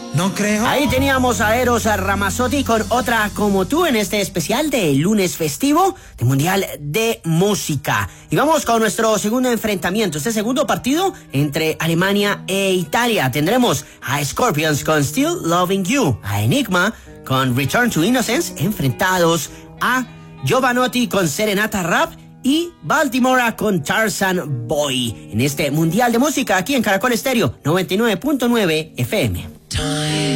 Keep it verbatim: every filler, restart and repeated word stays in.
No creo. Ahí teníamos a Eros Ramazzotti con Otra Como Tú en este especial de lunes festivo de Mundial de Música. Y vamos con nuestro segundo enfrentamiento, este segundo partido entre Alemania e Italia. Tendremos a Scorpions con Still Loving You, a Enigma con Return to Innocence, enfrentados a Jovanotti con Serenata Rap y Baltimora con Tarzan Boy en este Mundial de Música aquí en Caracol Estéreo noventa y nueve punto nueve F M.